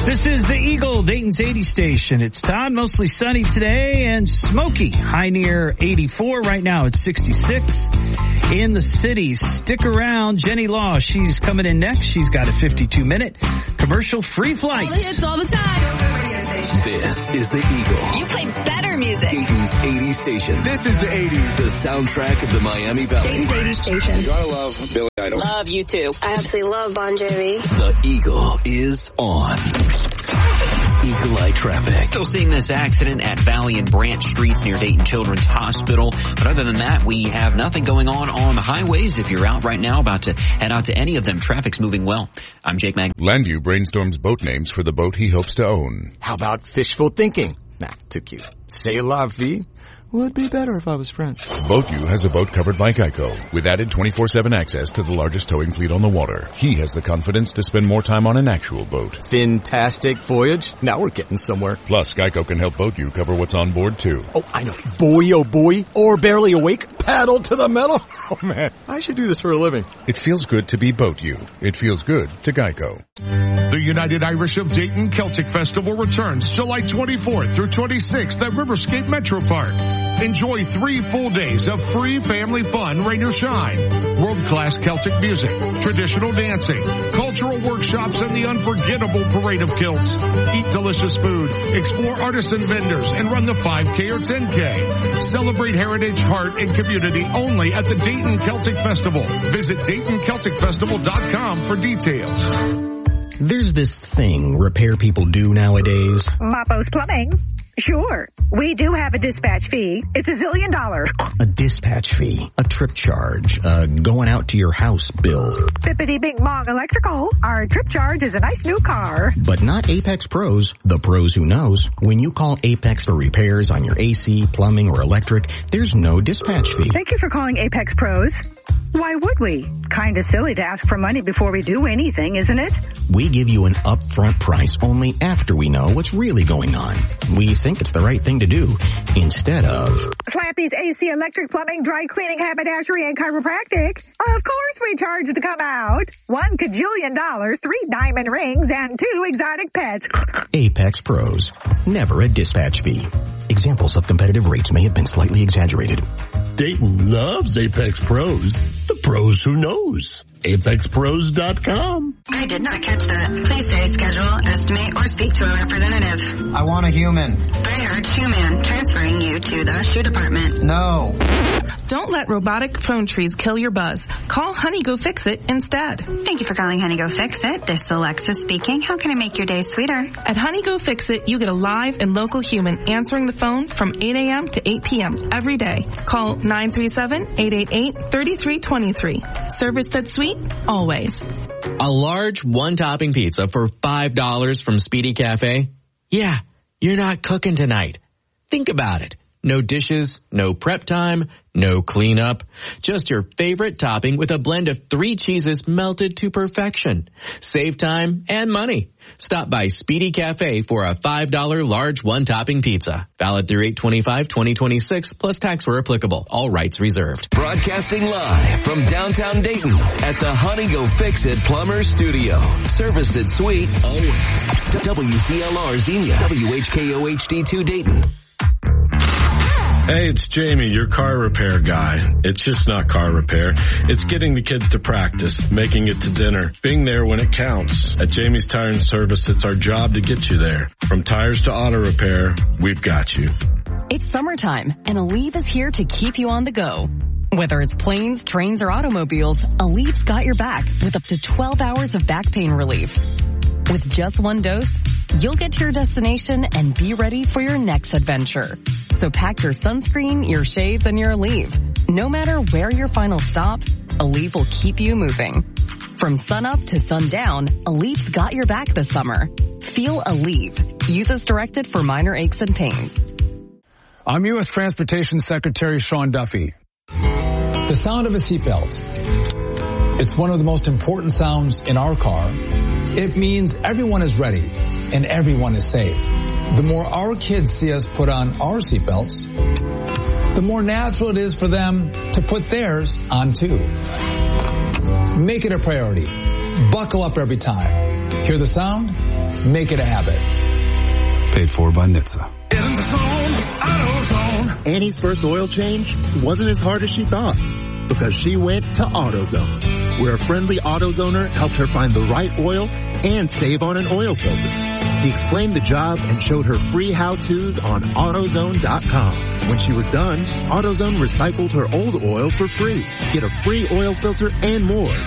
This is the Eagle, Dayton's 80 station. It's Todd, mostly sunny today and smoky. High near 84. Right now it's 66 in the city. Stick around. Jenny Law, she's coming in next. She's got a 52-minute commercial-free flight. All the hits all the time. This is the Eagle. You play better music. Dayton's 80 station. This is the 80s. The soundtrack of the Miami Valley. Dayton's 80 station. You gotta love Billy Idol. Love you too. I absolutely love Bon Jovi. The Eagle is on. Eagle Eye traffic. Still seeing this accident at Valley and Branch Streets near Dayton Children's Hospital. But other than that, we have nothing going on the highways. If you're out right now, about to head out to any of them, traffic's moving well. I'm Jake Mag. Landview brainstorms boat names for the boat he hopes to own. How about fishful thinking? Nah, too cute. C'est la vie. Would be better if I was French. BoatU has a boat covered by Geico, with added 24/7 access to the largest towing fleet on the water. He has the confidence to spend more time on an actual boat. Fantastic voyage. Now we're getting somewhere. Plus, Geico can help BoatU cover what's on board, too. Oh, I know. Boy, oh boy. Or barely awake. Paddle to the metal. Oh, man. I should do this for a living. It feels good to be BoatU. It feels good to Geico. The United Irish of Dayton Celtic Festival returns July 24th through 26th at Riverscape Metro Park. Enjoy 3 full days of free family fun, rain or shine. World-class Celtic music, traditional dancing, cultural workshops, and the unforgettable parade of kilts. Eat delicious food, explore artisan vendors, and run the 5K or 10K. Celebrate heritage, heart, and community only at the Dayton Celtic Festival. Visit DaytonCelticFestival.com for details. There's this thing repair people do nowadays. Mapo's Plumbing. Sure. We do have a dispatch fee. It's $1 zillion. A dispatch fee, a trip charge, going out to your house bill. Bippity Bing Bong Electrical. Our trip charge is a nice new car. But not Apex Pros, the pros who knows. When you call Apex for repairs on your AC, plumbing, or electric, there's no dispatch fee. Thank you for calling Apex Pros. Why would we? Kinda silly to ask for money before we do anything, isn't it? We give you an upfront price only after we know what's really going on. We think it's the right thing to do, instead of Slappy's AC, electric, plumbing, dry cleaning, haberdashery, and chiropractic. Of course we charge to come out. $1 kajillion, 3 diamond rings, and 2 exotic pets. Apex Pros. Never a dispatch fee. Examples of competitive rates may have been slightly exaggerated. Dayton loves Apex Pros. The pros who knows. ApexPros.com. I did not catch that. Please say schedule, estimate, or speak to a representative. I want a human. I heard human. Transferring you to the shoe department. No. Don't let robotic phone trees kill your buzz. Call Honey Go Fix It instead. Thank you for calling Honey Go Fix It. This is Alexa speaking. How can I make your day sweeter? At Honey Go Fix It, you get a live and local human answering the phone from 8 a.m. to 8 p.m. every day. Call 937-888-3323. Service that's sweet, always. A large one-topping pizza for $5 from Speedy Cafe? Yeah, you're not cooking tonight. Think about it. No dishes, no prep time, no cleanup. Just your favorite topping with a blend of 3 cheeses melted to perfection. Save time and money. Stop by Speedy Cafe for a $5 large one-topping pizza. Valid through 8/25/2026 plus tax where applicable. All rights reserved. Broadcasting live from downtown Dayton at the Honey Go Fix It Plumber Studio. Service that's sweet always. WPLR Xenia, WHKO HD2 Dayton. Hey, it's Jamie, your car repair guy. It's just not car repair. It's getting the kids to practice, making it to dinner, being there when it counts. At Jamie's Tire and Service, it's our job to get you there. From tires to auto repair, we've got you. It's summertime, and Aleve is here to keep you on the go. Whether it's planes, trains, or automobiles, Aleve's got your back with up to 12 hours of back pain relief. With just 1 dose, you'll get to your destination and be ready for your next adventure. So pack your sunscreen, your shades, and your Aleve. No matter where your final stop, Aleve will keep you moving. From sunup to sundown, Aleve's got your back this summer. Feel Aleve. Use as directed for minor aches and pains. I'm U.S. Transportation Secretary Sean Duffy. The sound of a seatbelt. It's one of the most important sounds in our car. It means everyone is ready and everyone is safe. The more our kids see us put on our seatbelts, the more natural it is for them to put theirs on too. Make it a priority. Buckle up every time. Hear the sound? Make it a habit. Paid for by NHTSA. Annie's first oil change wasn't as hard as she thought because she went to AutoZone, where a friendly AutoZoner helped her find the right oil and save on an oil filter. He explained the job and showed her free how-tos on AutoZone.com. When she was done, AutoZone recycled her old oil for free. Get a free oil filter and more